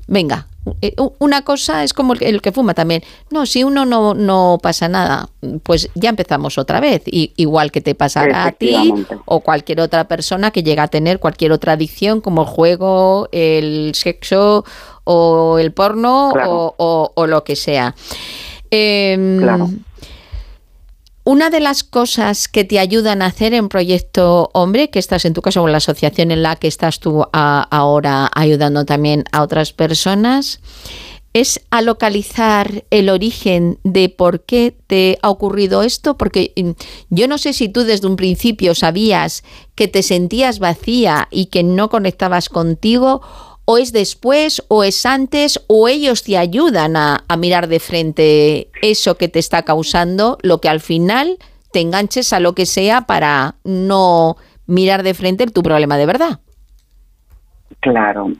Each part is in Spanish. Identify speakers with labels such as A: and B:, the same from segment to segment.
A: venga, una cosa es como el que fuma también. No, si uno no pasa nada, pues ya empezamos otra vez. Igual que te pasará a ti o cualquier otra persona que llega a tener cualquier otra adicción como el juego, el sexo o el porno, claro, o lo que sea.
B: Claro.
A: Una de las cosas que te ayudan a hacer en Proyecto Hombre, que estás en tu caso en la asociación en la que estás tú ahora ayudando también a otras personas, es a localizar el origen de por qué te ha ocurrido esto, porque yo no sé si tú desde un principio sabías que te sentías vacía y que no conectabas contigo, o es después, o es antes, o ellos te ayudan a mirar de frente eso que te está causando, lo que al final te enganches a lo que sea para no mirar de frente tu problema de verdad.
B: Claro.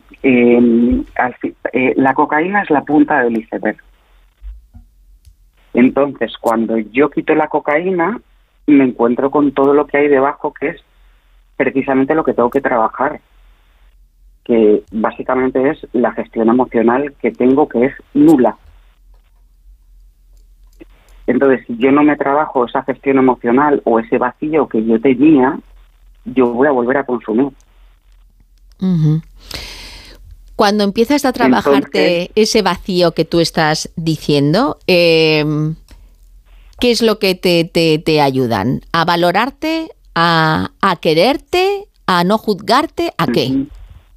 B: La cocaína es la punta del iceberg. Entonces, cuando yo quito la cocaína, me encuentro con todo lo que hay debajo, que es precisamente lo que tengo que trabajar, que básicamente es la gestión emocional que tengo, que es nula. Entonces, si yo no me trabajo esa gestión emocional o ese vacío que yo tenía, yo voy a volver a consumir.
A: Uh-huh. Cuando empiezas a trabajarte ese vacío que tú estás diciendo, ¿qué es lo que te ayudan? ¿A valorarte? ¿A quererte? ¿A no juzgarte? ¿A qué?
B: Uh-huh.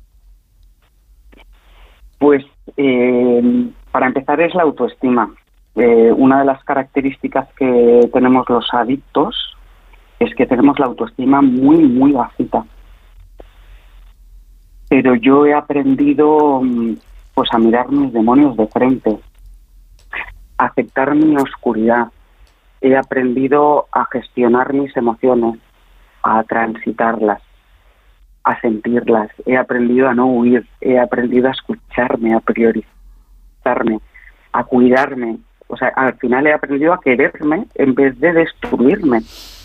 B: Pues, para empezar, es la autoestima. Una de las características que tenemos los adictos es que tenemos la autoestima muy, muy bajita. Pero yo he aprendido pues a mirar mis demonios de frente, a aceptar mi oscuridad. He aprendido a gestionar mis emociones, a transitarlas, a sentirlas. He aprendido a no huir, he aprendido a escucharme, a priorizarme, a cuidarme. O sea, al final he aprendido a quererme en vez de destruirme.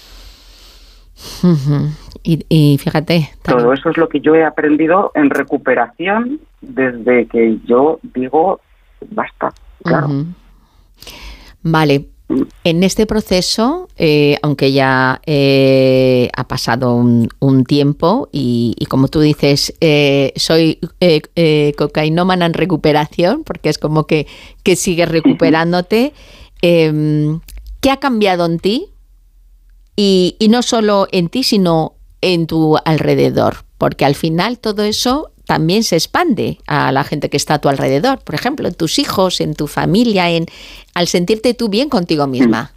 A: Uh-huh. Y fíjate...
B: También. Todo eso es lo que yo he aprendido en recuperación desde que yo digo, basta, claro.
A: Uh-huh. Vale. En este proceso, aunque ya ha pasado un tiempo y como tú dices, soy cocainómana en recuperación, porque es como que sigues recuperándote, ¿qué ha cambiado en ti? Y no solo en ti, sino en tu alrededor, porque al final todo eso también se expande a la gente que está a tu alrededor, por ejemplo, en tus hijos, en tu familia, al sentirte tú bien contigo misma.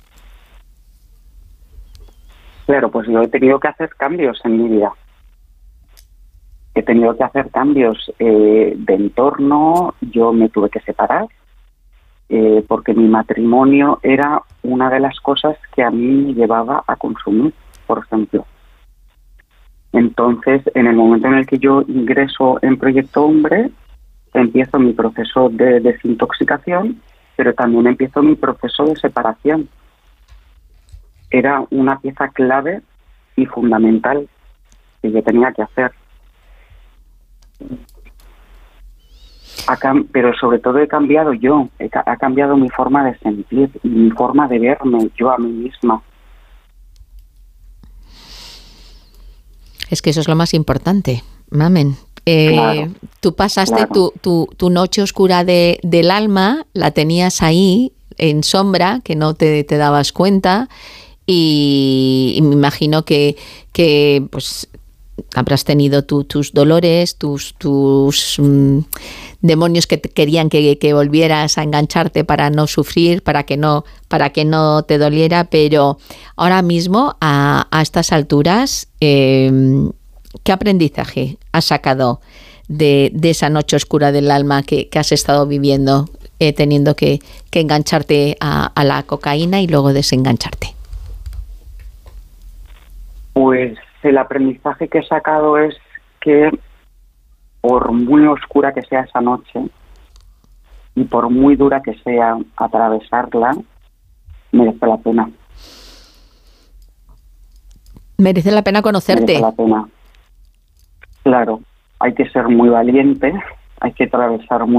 B: Claro, pues yo he tenido que hacer cambios en mi vida. He tenido que hacer cambios de entorno. Yo me tuve que separar porque mi matrimonio era una de las cosas que a mí me llevaba a consumir, por ejemplo. Entonces, en el momento en el que yo ingreso en Proyecto Hombre, empiezo mi proceso de desintoxicación, pero también empiezo mi proceso de separación. Era una pieza clave y fundamental que yo tenía que hacer. Pero sobre todo he cambiado yo, ha cambiado mi forma de sentir y mi forma de verme yo a mí misma.
A: Es que eso es lo más importante, mamen.
B: Claro,
A: tú pasaste tu noche oscura del alma, la tenías ahí en sombra, que no te dabas cuenta, y me imagino que pues habrás tenido tus dolores, tus demonios que querían que volvieras a engancharte para no sufrir, para que no te doliera, pero ahora mismo a estas alturas, ¿qué aprendizaje has sacado de esa noche oscura del alma que has estado viviendo, teniendo que engancharte a la cocaína y luego desengancharte?
B: Pues el aprendizaje que he sacado es que por muy oscura que sea esa noche y por muy dura que sea atravesarla, merece la pena.
A: Merece la pena conocerte.
B: Merece la pena. Claro, hay que ser muy valiente, hay que atravesar